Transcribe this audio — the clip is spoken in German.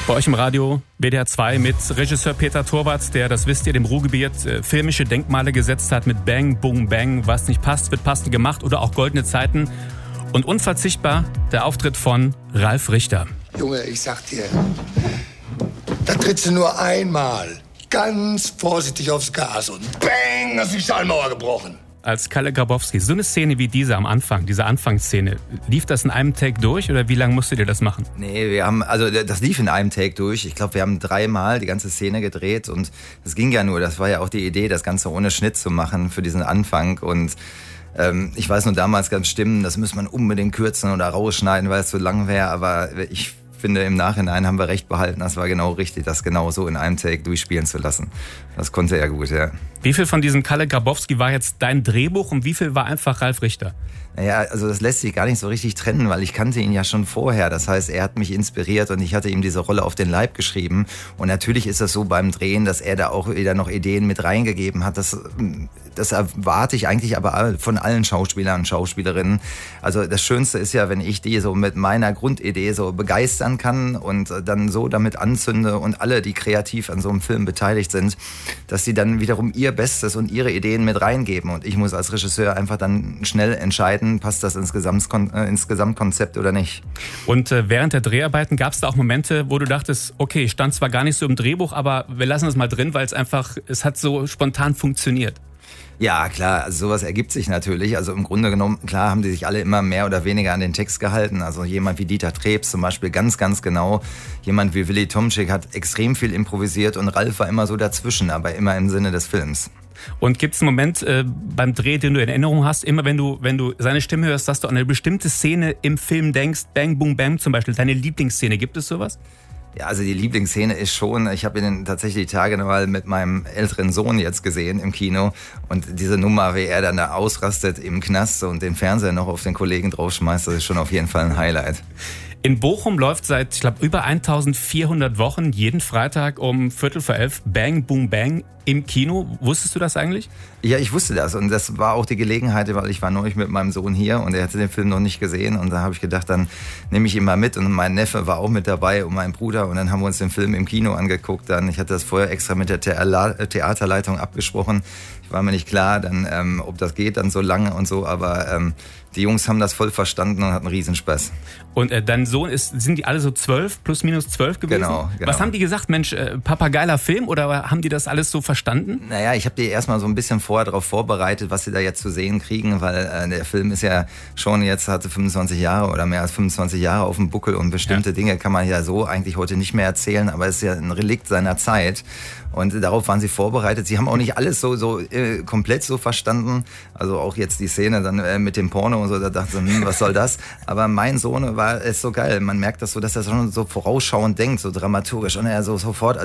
Bei euch im Radio WDR 2 mit Regisseur Peter Torwarth, der, das wisst ihr, dem Ruhrgebiet filmische Denkmale gesetzt hat mit Bang, Boom, Bang. Was nicht passt, wird passend gemacht oder auch Goldene Zeiten. Und unverzichtbar der Auftritt von Ralf Richter. Junge, ich sag dir, da trittst du nur einmal ganz vorsichtig aufs Gas und bang, hast die Schallmauer gebrochen. Als Kalle Grabowski, so eine Szene wie diese am Anfang, diese Anfangsszene, lief das in einem Take durch oder wie lange musstet ihr das machen? Nee, das lief in einem Take durch. Ich glaube, wir haben 3-mal die ganze Szene gedreht und das ging ja nur, das war ja auch die Idee, das Ganze ohne Schnitt zu machen für diesen Anfang und ich weiß nur damals ganz stimmen, das müsste man unbedingt kürzen oder rausschneiden, weil es so lang wäre, aber ich finde, im Nachhinein haben wir recht behalten, das war genau richtig, das genau so in einem Take durchspielen zu lassen. Das konnte er gut, ja. Wie viel von diesem Kalle Grabowski war jetzt dein Drehbuch und wie viel war einfach Ralf Richter? Naja, also das lässt sich gar nicht so richtig trennen, weil ich kannte ihn ja schon vorher. Das heißt, er hat mich inspiriert und ich hatte ihm diese Rolle auf den Leib geschrieben. Und natürlich ist das so beim Drehen, dass er da auch wieder noch Ideen mit reingegeben hat. Das erwarte ich eigentlich aber von allen Schauspielern und Schauspielerinnen. Also das Schönste ist ja, wenn ich die so mit meiner Grundidee so begeistern kann und dann so damit anzünde und alle, die kreativ an so einem Film beteiligt sind, dass sie dann wiederum ihr Bestes und ihre Ideen mit reingeben. Und ich muss als Regisseur einfach dann schnell entscheiden, passt das ins Gesamtkonzept oder nicht. Und während der Dreharbeiten gab es da auch Momente, wo du dachtest, okay, ich stand zwar gar nicht so im Drehbuch, aber wir lassen es mal drin, weil es hat so spontan funktioniert. Ja, klar, also sowas ergibt sich natürlich. Also im Grunde genommen, klar, haben die sich alle immer mehr oder weniger an den Text gehalten. Also jemand wie Dieter Trebs zum Beispiel ganz, ganz genau. Jemand wie Willy Tomczyk hat extrem viel improvisiert und Ralf war immer so dazwischen, aber immer im Sinne des Films. Und gibt es einen Moment beim Dreh, den du in Erinnerung hast, immer wenn du seine Stimme hörst, dass du an eine bestimmte Szene im Film denkst, Bang, Boom, Bang zum Beispiel, deine Lieblingsszene, gibt es sowas? Ja, also die Lieblingsszene ist schon, ich habe ihn tatsächlich die Tage mal mit meinem älteren Sohn jetzt gesehen im Kino und diese Nummer, wie er dann da ausrastet im Knast und den Fernseher noch auf den Kollegen draufschmeißt, das ist schon auf jeden Fall ein Highlight. In Bochum läuft seit, ich glaube, über 1400 Wochen jeden Freitag um 11:15 Bang, Boom, Bang im Kino. Wusstest du das eigentlich? Ja, ich wusste das und das war auch die Gelegenheit, weil ich war neulich mit meinem Sohn hier und er hatte den Film noch nicht gesehen und da habe ich gedacht, dann nehme ich ihn mal mit und mein Neffe war auch mit dabei und mein Bruder und dann haben wir uns den Film im Kino angeguckt. Ich hatte das vorher extra mit der Theaterleitung abgesprochen. Ich war mir nicht klar, dann, ob das geht dann so lange und so, aber die Jungs haben das voll verstanden und hatten Riesenspaß. Und dein Sohn sind die alle so 12, plus minus 12 gewesen? Genau. Was haben die gesagt? Mensch, Papa, geiler Film oder haben die das alles so verstanden? Naja, ich habe die erstmal so ein bisschen vorher darauf vorbereitet, was sie da jetzt zu sehen kriegen, weil der Film ist ja schon jetzt, hatte 25 Jahre oder mehr als 25 Jahre auf dem Buckel und bestimmte Dinge kann man ja so eigentlich heute nicht mehr erzählen, aber es ist ja ein Relikt seiner Zeit. Und darauf waren sie vorbereitet. Sie haben auch nicht alles so komplett so verstanden. Also auch jetzt die Szene dann mit dem Porno und so, da dachte ich, was soll das? Aber mein Sohn war es so geil. Man merkt das so, dass er schon so vorausschauend denkt, so dramaturgisch. Und er so sofort